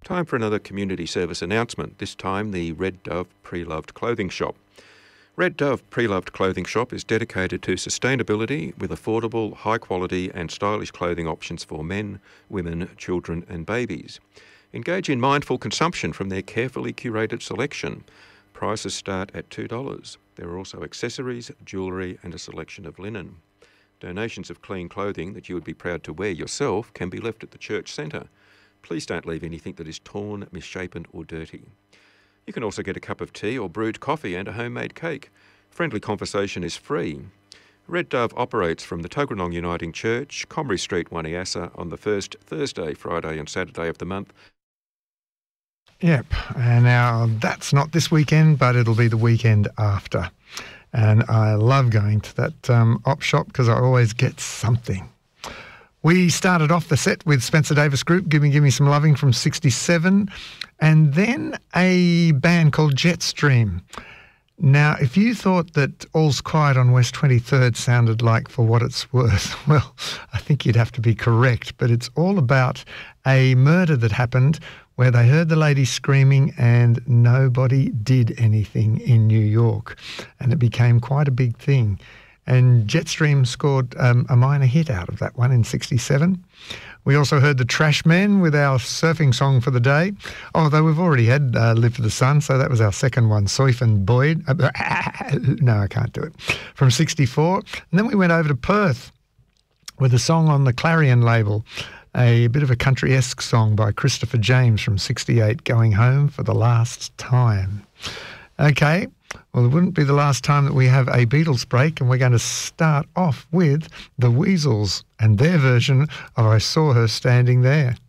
Time for another community service announcement, this time the Red Dove Pre-Loved Clothing Shop. Red Dove Pre-Loved Clothing Shop is dedicated to sustainability with affordable, high-quality and stylish clothing options for men, women, children and babies. Engage in mindful consumption from their carefully curated selection. Prices start at $2. There are also accessories, jewellery and a selection of linen. Donations of clean clothing that you would be proud to wear yourself can be left at the church centre. Please don't leave anything that is torn, misshapen or dirty. You can also get a cup of tea or brewed coffee and a homemade cake. Friendly conversation is free. Red Dove operates from the Tuggeranong Uniting Church, Comrie Street, Waniassa, on the first Thursday, Friday and Saturday of the month. Yep, and now that's not this weekend, but it'll be the weekend after. And I love going to that op shop because I always get something. We started off the set with Spencer Davis Group, Give Me Some Loving from 67, and then a band called Jetstream. Now, if you thought that All's Quiet on West 23rd sounded like For What It's Worth, well, I think you'd have to be correct, but it's all about a murder that happened where they heard the lady screaming and nobody did anything in New York, and it became quite a big thing. And Jetstream scored a minor hit out of that one in 67. We also heard the Trashmen with our surfing song for the day, although we've already had Live for the Sun, so that was our second one, Soif and Boyd. No, I can't do it. From 64. And then we went over to Perth with a song on the Clarion label, a bit of a country-esque song by Christopher James from 68, Going Home for the Last Time. Okay. Well, it wouldn't be the last time that we have a Beatles break, and we're going to start off with the Weasels and their version of I Saw Her Standing There.